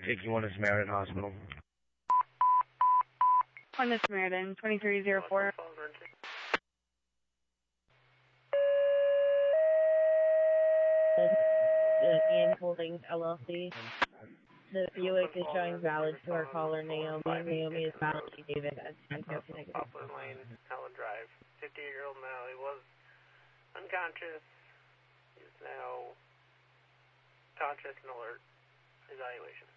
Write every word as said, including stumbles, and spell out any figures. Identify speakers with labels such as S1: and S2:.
S1: take you on to Samaritan Hospital.
S2: On the Samaritan, twenty-three oh four.
S3: The Ian Holdings, L L C. The Buick is showing valid to our caller, Naomi. Naomi is valid to David at Santo Connecticut.
S4: Poplar Lane, Helen Drive. fifty-eight-year-old male. He was unconscious. He is now conscious and alert. Evaluation.